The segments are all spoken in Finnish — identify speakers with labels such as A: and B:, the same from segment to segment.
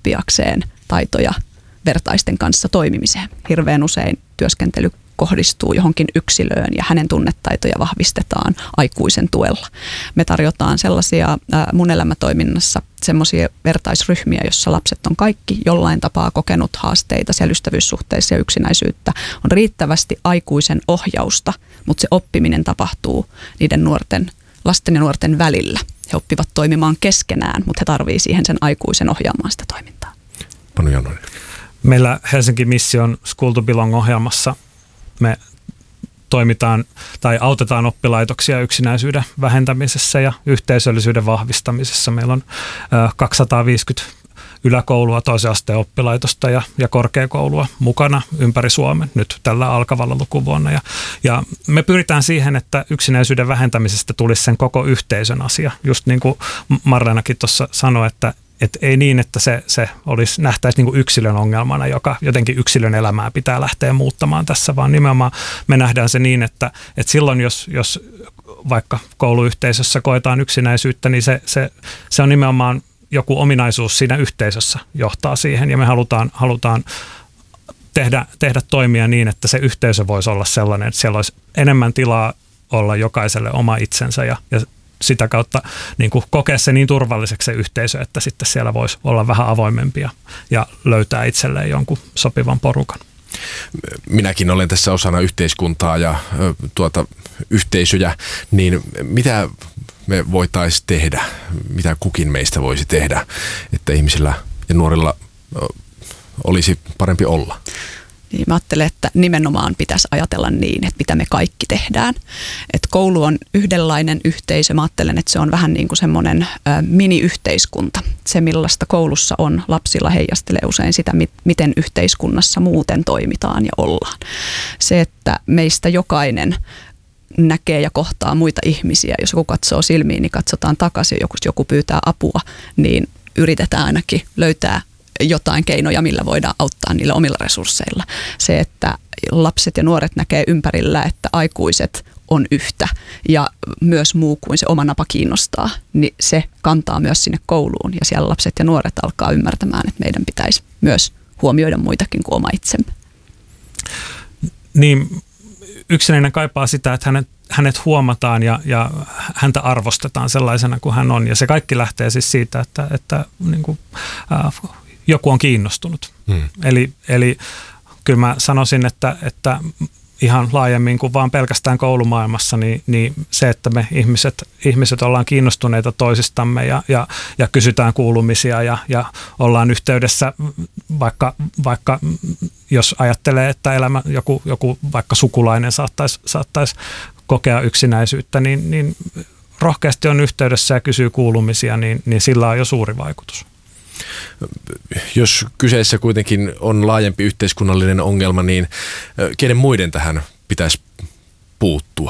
A: oppiakseen taitoja vertaisten kanssa toimimiseen. Hirveän usein työskentely kohdistuu johonkin yksilöön ja hänen tunnetaitoja vahvistetaan aikuisen tuella. Me tarjotaan sellaisia mun elämätoiminnassa semmoisia vertaisryhmiä, jossa lapset on kaikki jollain tapaa kokenut haasteita siellä ystävyyssuhteissa ja yksinäisyyttä. On riittävästi aikuisen ohjausta, mutta se oppiminen tapahtuu niiden lasten ja nuorten välillä. He oppivat toimimaan keskenään, mutta he tarvitsevat siihen sen aikuisen ohjaamaan sitä toimintaa.
B: Panu Janonen.
C: Meillä Helsinki Mission School to Belong-ohjelmassa me toimitaan tai autetaan oppilaitoksia yksinäisyyden vähentämisessä ja yhteisöllisyyden vahvistamisessa. Meillä on 250 yläkoulua, toisen asteen oppilaitosta ja korkeakoulua mukana ympäri Suomen nyt tällä alkavalla lukuvuonna. Ja me pyritään siihen, että yksinäisyyden vähentämisestä tulisi sen koko yhteisön asia. Just niin kuin Marlenakin tuossa sanoi, että ei niin, että se nähtäisi niin kuin yksilön ongelmana, joka jotenkin yksilön elämää pitää lähteä muuttamaan tässä, vaan nimenomaan me nähdään se niin, että silloin jos vaikka kouluyhteisössä koetaan yksinäisyyttä, niin se on nimenomaan joku ominaisuus siinä yhteisössä johtaa siihen, ja me halutaan tehdä toimia niin, että se yhteisö voisi olla sellainen, että siellä olisi enemmän tilaa olla jokaiselle oma itsensä ja sitä kautta niin kuin kokea se niin turvalliseksi se yhteisö, että sitten siellä voisi olla vähän avoimempia ja löytää itselleen jonkun sopivan porukan.
B: Minäkin olen tässä osana yhteiskuntaa ja yhteisöjä, niin mitä me voitaisiin tehdä, mitä kukin meistä voisi tehdä, että ihmisillä ja nuorilla olisi parempi olla?
A: Niin mä ajattelen, että nimenomaan pitäisi ajatella niin, että mitä me kaikki tehdään. Että koulu on yhdenlainen yhteisö. Mä ajattelen, että se on vähän niin kuin semmoinen mini-yhteiskunta. Se, millaista koulussa on lapsilla, heijastelee usein sitä, miten yhteiskunnassa muuten toimitaan ja ollaan. Se, että meistä jokainen näkee ja kohtaa muita ihmisiä. Jos joku katsoo silmiin, niin katsotaan takaisin. Jos joku pyytää apua, niin yritetään ainakin löytää jotain keinoja, millä voidaan auttaa niillä omilla resursseilla. Se, että lapset ja nuoret näkee ympärillä, että aikuiset on yhtä ja myös muu kuin se oma napa kiinnostaa, niin se kantaa myös sinne kouluun ja siellä lapset ja nuoret alkaa ymmärtämään, että meidän pitäisi myös huomioida muitakin kuin oma itsemme.
C: Niin, yksinäinen kaipaa sitä, että hänet huomataan ja häntä arvostetaan sellaisena kuin hän on, ja se kaikki lähtee siis siitä, että niin kuin, joku on kiinnostunut. Eli kyllä mä sanoisin, että ihan laajemmin kuin vaan pelkästään koulumaailmassa, niin se, että me ihmiset ollaan kiinnostuneita toisistamme ja kysytään kuulumisia ja ollaan yhteydessä, vaikka jos ajattelee, että joku vaikka sukulainen saattaisi kokea yksinäisyyttä, niin rohkeasti on yhteydessä ja kysyy kuulumisia, niin sillä on jo suuri vaikutus.
B: Jos kyseessä kuitenkin on laajempi yhteiskunnallinen ongelma, niin kenen muiden tähän pitäisi puuttua?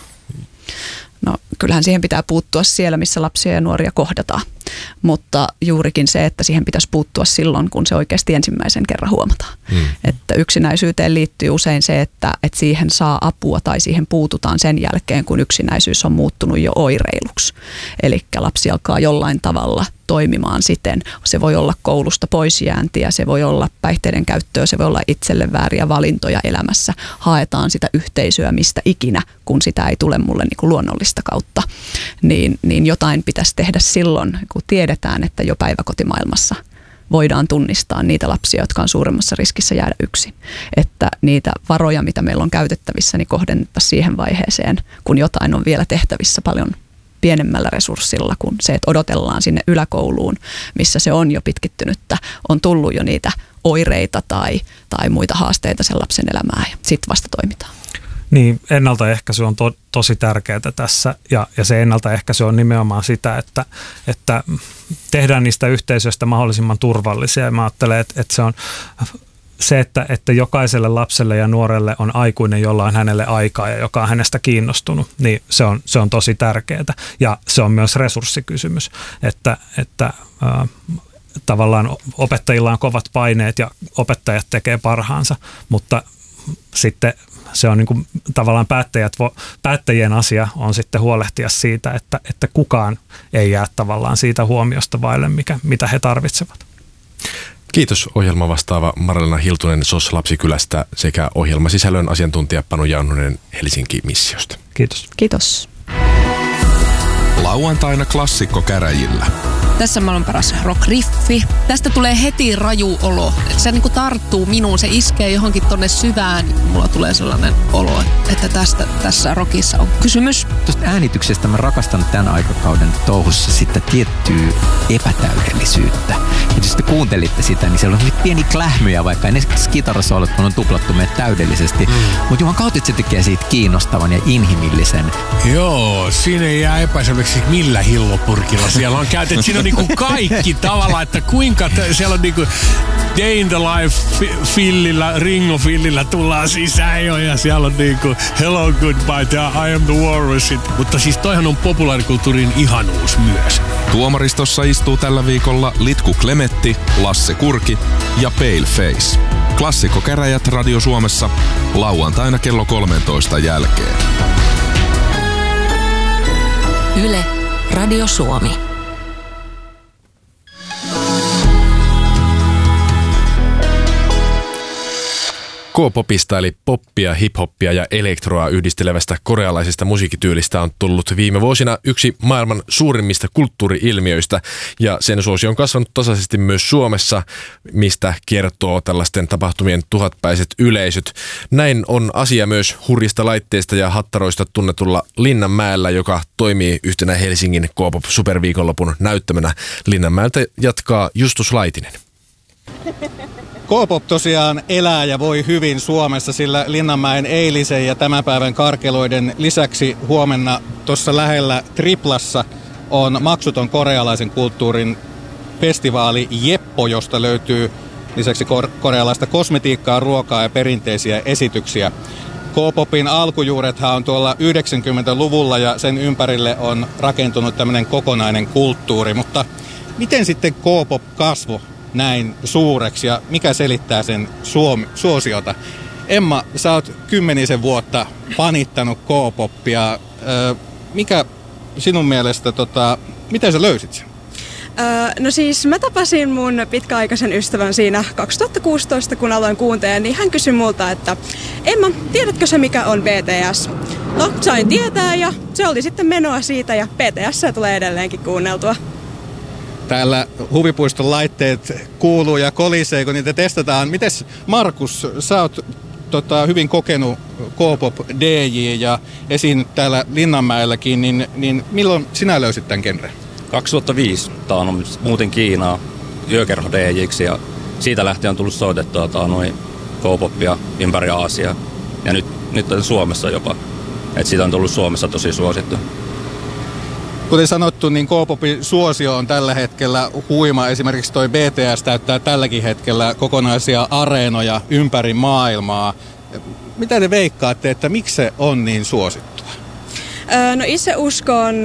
A: No kyllähän siihen pitää puuttua siellä, missä lapsia ja nuoria kohdataan, mutta juurikin se, että siihen pitäisi puuttua silloin, kun se oikeasti ensimmäisen kerran huomataan. Että yksinäisyyteen liittyy usein se, että siihen saa apua tai siihen puututaan sen jälkeen, kun yksinäisyys on muuttunut jo oireiluksi. Eli lapsi alkaa jollain tavalla toimimaan siten. Se voi olla koulusta poisjääntiä, se voi olla päihteiden käyttöä, se voi olla itselle vääriä valintoja elämässä. Haetaan sitä yhteisöä mistä ikinä, kun sitä ei tule mulle niin kuin luonnollista kautta. Niin jotain pitäisi tehdä silloin, kun tiedetään, että jo päiväkotimaailmassa voidaan tunnistaa niitä lapsia, jotka on suuremmassa riskissä jäädä yksin. Että niitä varoja, mitä meillä on käytettävissä, niin kohdennettaisiin siihen vaiheeseen, kun jotain on vielä tehtävissä paljon pienemmällä resurssilla kuin se, että odotellaan sinne yläkouluun, missä se on jo pitkittynyttä, on tullut jo niitä oireita tai muita haasteita sen lapsen elämään ja sitten vasta toimitaan.
C: Niin, ennaltaehkäisy on tosi tärkeää tässä ja se ennaltaehkäisy on nimenomaan sitä, että tehdään niistä yhteisöistä mahdollisimman turvallisia. Ja mä ajattelen, että se on se, että jokaiselle lapselle ja nuorelle on aikuinen, jolla on hänelle aikaa ja joka on hänestä kiinnostunut, niin se on tosi tärkeää. Ja se on myös resurssikysymys, että tavallaan opettajilla on kovat paineet ja opettajat tekee parhaansa, mutta sitten se on niin kuin, tavallaan päättäjien asia on sitten huolehtia siitä, että kukaan ei jää tavallaan siitä huomiosta vaille, mitä he tarvitsevat.
B: Kiitos ohjelman vastaava Marlena Hiltunen SOS Lapsikylästä sekä ohjelmasisällön asiantuntija Panu Jaununen Helsinki-missiosta.
C: Kiitos.
A: Kiitos.
D: Lauantaina klassikkokäräjillä.
E: Tässä on maailman paras rock-riffi. Tästä tulee heti raju olo. Se niin kuin tarttuu minuun, se iskee johonkin tonne syvään. Mulla tulee sellainen olo, että tässä rockissa on kysymys.
F: Tuosta äänityksestä mä rakastan tämän aikakauden touhussa sitten tiettyä epätäydellisyyttä. Ja jos te kuuntelitte sitä, niin siellä on pieni klähmyjä, vaikka ne kitarasoolot on tuplattu meidät täydellisesti. Mutta juman kautta se tekee siitä kiinnostavan ja inhimillisen.
G: Joo, siinä ei jää epäselväksi millä hillopurkilla siellä on käytetty. Siinä on niinku kaikki tavallaan, että kuinka siellä on niinku Day in the Life fillillä, Ringo fillillä tullaan sisään jo ja siellä on niinku Hello Goodbye, I am the walrus. Mutta siis toihan on populaarikulttuurin ihanuus myös.
D: Tuomaristossa istuu tällä viikolla Litku Klemetti, Lasse Kurki ja Paleface. Klassikkokäräjät Radio Suomessa lauantaina kello 13 jälkeen.
H: Yle, Radio Suomi.
B: K-popista eli poppia, hip-hoppia ja elektroa yhdistelevästä korealaisesta musiikkityylistä on tullut viime vuosina yksi maailman suurimmista kulttuuri-ilmiöistä ja sen suosio on kasvanut tasaisesti myös Suomessa, mistä kertoo tällaisten tapahtumien tuhatpäiset yleisöt. Näin on asia myös hurjista laitteista ja hattaroista tunnetulla Linnanmäellä, joka toimii yhtenä Helsingin K-pop superviikonlopun näyttämönä. Linnanmäeltä jatkaa Justus Laitinen.
I: K-pop tosiaan elää ja voi hyvin Suomessa, sillä Linnanmäen eilisen ja tämän päivän karkeloiden lisäksi huomenna tuossa lähellä Triplassa on maksuton korealaisen kulttuurin festivaali Jeppo, josta löytyy lisäksi korealaista kosmetiikkaa, ruokaa ja perinteisiä esityksiä. K-popin alkujuurethan on tuolla 90-luvulla ja sen ympärille on rakentunut tämmöinen kokonainen kulttuuri, mutta miten sitten K-pop kasvoi näin suureksi ja mikä selittää sen suosiota? Emma, sä oot 10 vuotta fanittanut K-poppia. Mikä sinun mielestä, miten sä löysit sen?
J: No siis mä tapasin mun pitkäaikaisen ystävän siinä 2016, kun aloin kuuntelemaan, niin hän kysyi multa, että Emma, tiedätkö sä mikä on BTS? No, sain tietää ja se oli sitten menoa siitä ja BTS tulee edelleenkin kuunneltua.
I: Täällä huvipuiston laitteet kuuluu ja kolisee, kun niitä testataan. Mites Markus, sä oot hyvin kokenut K-pop DJ ja esiinnyt täällä Linnanmäelläkin, niin milloin sinä löysit tämän genren?
K: 2005 on muuten Kiinaa yökerho DJ:ksi ja siitä lähtien on tullut soitettua K-popia ympäri Aasiaa ja nyt on Suomessa jopa. Et siitä on tullut Suomessa tosi suosittu.
I: Kuten sanottu, niin K-popin suosio on tällä hetkellä huima. Esimerkiksi toi BTS täyttää tälläkin hetkellä kokonaisia areenoja ympäri maailmaa. Mitä te veikkaatte, että miksi se on niin suosittua?
J: No itse uskon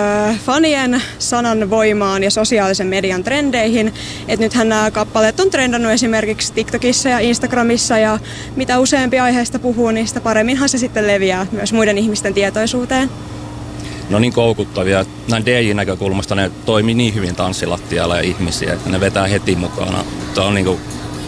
J: fanien sanan voimaan ja sosiaalisen median trendeihin. Että nythän nämä kappaleet on trendannut esimerkiksi TikTokissa ja Instagramissa ja mitä useampi aiheesta puhuu, niin sitä paremminhan se sitten leviää myös muiden ihmisten tietoisuuteen.
K: Ne on niin koukuttavia. Näin DJ-näkökulmasta ne toimii niin hyvin tanssilattialla ja ihmisiä, että ne vetää heti mukana. Tämä on niinku,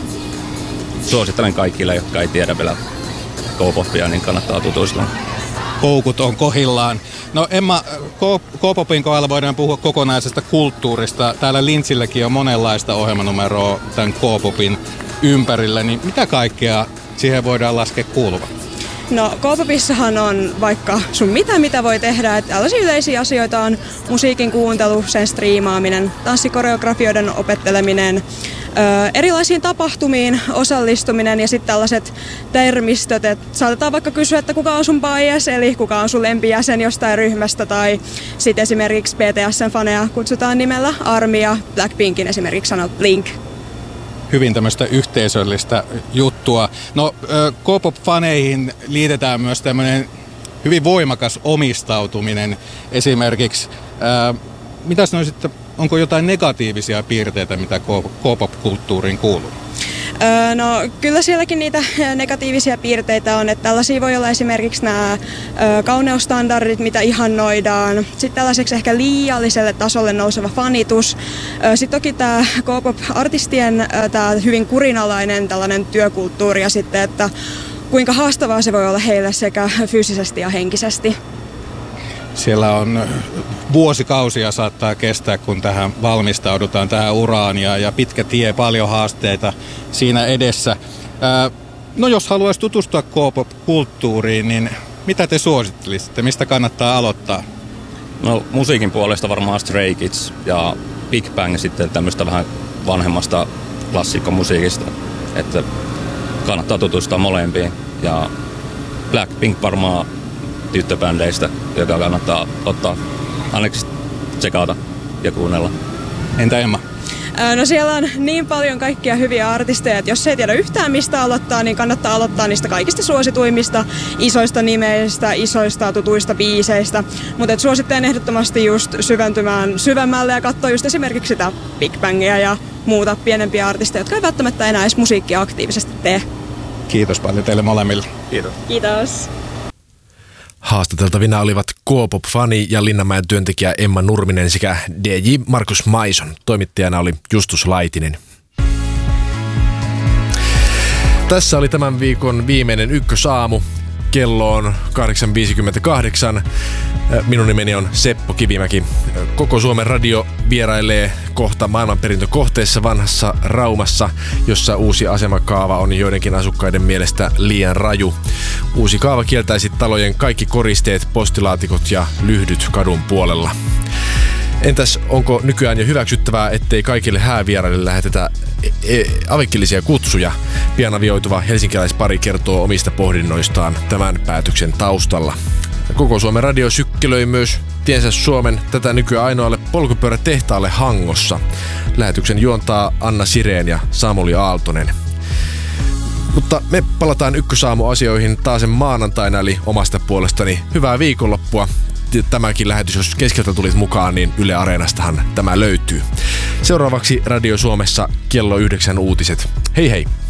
K: suosittelen kaikille, jotka ei tiedä vielä K-popia, niin kannattaa tutustua.
I: Koukut on kohillaan. No Emma, K-popin kohdalla voidaan puhua kokonaisesta kulttuurista. Täällä Lintsilläkin on monenlaista ohjelmanumeroa tämän K-popin ympärillä. Niin mitä kaikkea siihen voidaan laskea kuuluvan?
J: No K-popissahan on vaikka sun mitä voi tehdä. Että tällaisia yleisiä asioita on musiikin kuuntelu, sen striimaaminen, tanssikoreografioiden opetteleminen, erilaisiin tapahtumiin osallistuminen ja sitten tällaiset termistöt, että saatetaan vaikka kysyä, että kuka on sun bias, eli kuka on sun lempijäsen jostain ryhmästä, tai sitten esimerkiksi BTS:n faneja kutsutaan nimellä ARMY ja Blackpinkin esimerkiksi sanot Blink.
I: Hyvin tämmöistä yhteisöllistä juttua. No K-pop-faneihin liitetään myös tämmöinen hyvin voimakas omistautuminen esimerkiksi. Mitä sanoisit, onko jotain negatiivisia piirteitä, mitä K-pop-kulttuuriin kuuluu?
J: No kyllä sielläkin niitä negatiivisia piirteitä on, että tällaisia voi olla esimerkiksi nämä kauneusstandardit, mitä ihannoidaan. Sitten tällaiseksi ehkä liialliselle tasolle nouseva fanitus. Sitten toki tämä K-pop-artistien tämä hyvin kurinalainen tällainen työkulttuuri ja sitten, että kuinka haastavaa se voi olla heille sekä fyysisesti ja henkisesti.
I: Siellä on vuosikausia saattaa kestää, kun tähän valmistaudutaan tähän uraan ja pitkä tie, paljon haasteita siinä edessä. No jos haluaisi tutustua K-pop-kulttuuriin, niin mitä te suosittelisitte? Mistä kannattaa aloittaa?
K: No musiikin puolesta varmaan Stray Kids ja Big Bang sitten tämmöistä vähän vanhemmasta klassikkomusiikista. Että kannattaa tutustua molempiin. Ja Blackpink varmaan tyttöbändeistä, joka kannattaa ottaa ainakin tsekata ja kuunnella.
I: Entä Emma?
J: No siellä on niin paljon kaikkia hyviä artisteja, että jos ei tiedä yhtään mistä aloittaa, niin kannattaa aloittaa niistä kaikista suosituimmista, isoista nimeistä, isoista tutuista biiseistä. Mutta suosittelen ehdottomasti just syventymään syvemmälle ja katsoa just esimerkiksi sitä Big Bangia ja muuta pienempiä artisteja, jotka ei välttämättä enää edes musiikkia aktiivisesti tee.
I: Kiitos paljon teille molemmille.
K: Kiitos.
J: Kiitos.
B: Haastateltavina olivat K-pop-fani ja Linnanmäen työntekijä Emma Nurminen sekä DJ Markus Maison. Toimittajana oli Justus Laitinen. Tässä oli tämän viikon viimeinen Ykkösaamu. Kello on 8.58. Minun nimeni on Seppo Kivimäki. Koko Suomen radio vierailee kohta maailmanperintökohteessa vanhassa Raumassa, jossa uusi asemakaava on joidenkin asukkaiden mielestä liian raju. Uusi kaava kieltäisi talojen kaikki koristeet, postilaatikot ja lyhdyt kadun puolella. Entäs onko nykyään jo hyväksyttävää, ettei kaikille häävieraille lähetetä avekkillisia kutsuja? Pian avioituva helsinkiläispari kertoo omista pohdinnoistaan tämän päätöksen taustalla. Koko Suomen radio sykkelöi myös tiensä Suomen tätä nykyään ainoalle polkupyörätehtaalle Hangossa. Lähetyksen juontaa Anna Sireen ja Samuli Aaltonen. Mutta me palataan Ykkösaamu-asioihin taas maanantaina, eli omasta puolestani hyvää viikonloppua. Tämäkin lähetys, jos keskeltä tulit mukaan, niin Yle Areenastahan tämä löytyy. Seuraavaksi Radio Suomessa kello 9 uutiset. Hei hei!